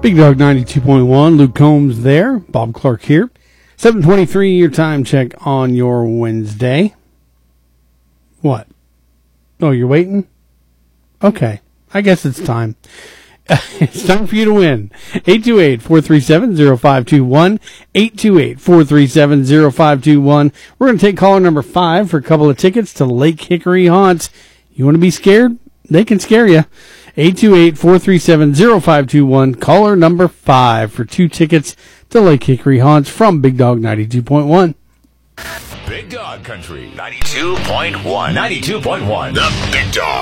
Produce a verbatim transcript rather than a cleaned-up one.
Big Dog ninety-two point one, Luke Combs there, Bob Clark here. seven twenty-three, your time check on your Wednesday. What? Oh, you're waiting? Okay, I guess it's time. It's time for you to win. eight two eight, four three seven, zero five two one. eight two eight, four three seven, zero five two one. We're going to take caller number five for a couple of tickets to Lake Hickory Haunts. You want to be scared? They can scare you. eight two eight, four three seven, zero five two one. Caller number five for two tickets to Lake Hickory Haunts from Big Dog ninety-two point one. Big Dog Country ninety-two point one. ninety-two point one. The Big Dog.